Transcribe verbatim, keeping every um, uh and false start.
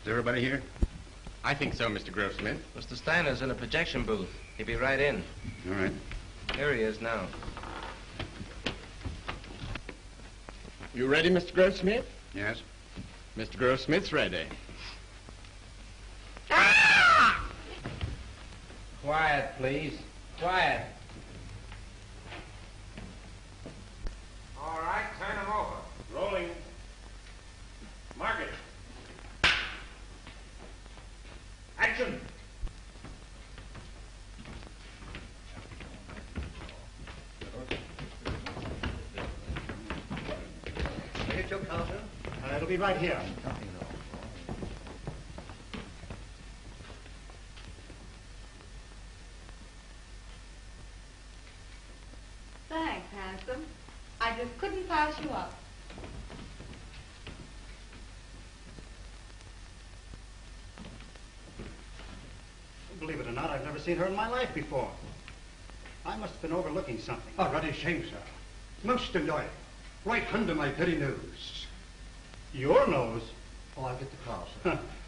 everybody here? I think so, Mister Grossmith. Mister Steiner's in a projection booth. He'll be right in. All right. Here he is now. You ready, Mister Grossmith? Yes. Mister Grossmith's ready. Quiet, please. Quiet. All right, turn him over. Rolling. Mark it. Action. Get your counter. Uh, it'll be right here. Thanks, handsome. I just couldn't pass you up. Believe it or not, I've never seen her in my life before. I must have been overlooking something. Oh, ready shame, sir. Most annoying. Right under my very nose. Your nose? Oh, I'll get the car, sir.